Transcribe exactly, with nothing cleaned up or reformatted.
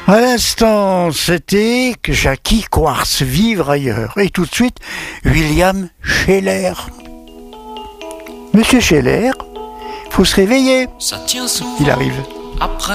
À l'instant, c'était que Jackie Quartz, vivre ailleurs. Et tout de suite, William Scheller. Monsieur Scheller, faut se réveiller. Ça tient souvent Il arrive. après